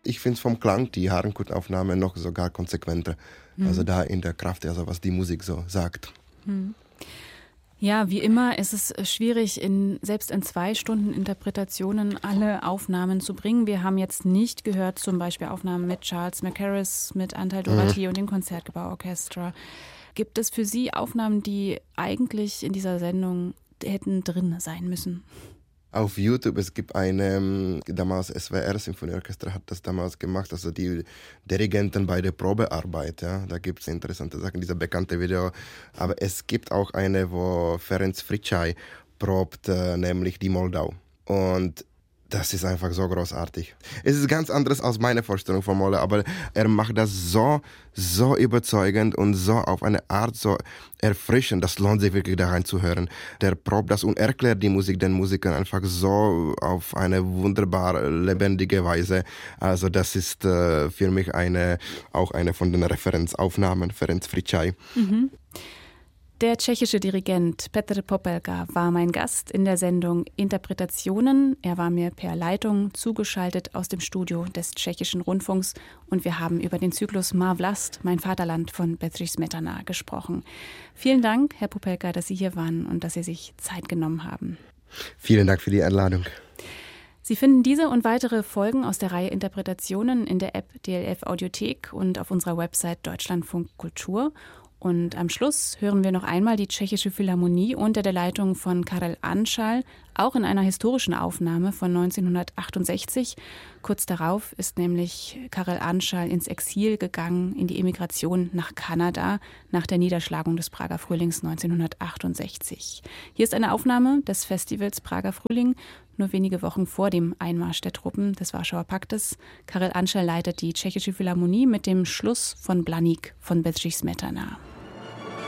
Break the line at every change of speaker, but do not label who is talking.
ich finde vom Klang die Harnkoutaufnahme noch sogar konsequenter. Also da in der Kraft, also was die Musik so sagt.
Ja, wie immer ist es schwierig, selbst in 2 Stunden Interpretationen alle Aufnahmen zu bringen. Wir haben jetzt nicht gehört, zum Beispiel Aufnahmen mit Charles Mackerras, mit Antal Doherty und dem Konzertgebauorchester. Gibt es für Sie Aufnahmen, die eigentlich in dieser Sendung hätten drin sein müssen?
Auf YouTube, es gibt eine, damals SWR Symphonieorchester hat das damals gemacht, also die Dirigenten bei der Probearbeit, ja, da gibt es interessante Sachen, dieser bekannte Video, aber es gibt auch eine, wo Ferenc Fricsay probt, nämlich die Moldau, und das ist einfach so großartig. Es ist ganz anderes als meine Vorstellung von Molle, aber er macht das so überzeugend und so auf eine Art so erfrischend. Das lohnt sich wirklich da reinzuhören. Der probt das und erklärt die Musik den Musikern einfach so auf eine wunderbar lebendige Weise. Also das ist für mich auch eine von den Referenzaufnahmen, Ferenc Fricsay.
Der tschechische Dirigent Petr Popelka war mein Gast in der Sendung Interpretationen. Er war mir per Leitung zugeschaltet aus dem Studio des Tschechischen Rundfunks und wir haben über den Zyklus Má vlast, mein Vaterland von Bedřich Smetana gesprochen. Vielen Dank, Herr Popelka, dass Sie hier waren und dass Sie sich Zeit genommen haben.
Vielen Dank für die Einladung.
Sie finden diese und weitere Folgen aus der Reihe Interpretationen in der App DLF Audiothek und auf unserer Website Deutschlandfunk Kultur. Und am Schluss hören wir noch einmal die Tschechische Philharmonie unter der Leitung von Karel Anschal, auch in einer historischen Aufnahme von 1968. Kurz darauf ist nämlich Karel Anschal ins Exil gegangen, in die Emigration nach Kanada, nach der Niederschlagung des Prager Frühlings 1968. Hier ist eine Aufnahme des Festivals Prager Frühling, nur wenige Wochen vor dem Einmarsch der Truppen des Warschauer Paktes. Karel Anschal leitet die Tschechische Philharmonie mit dem Schluss von Blaník von Bedřich Smetana.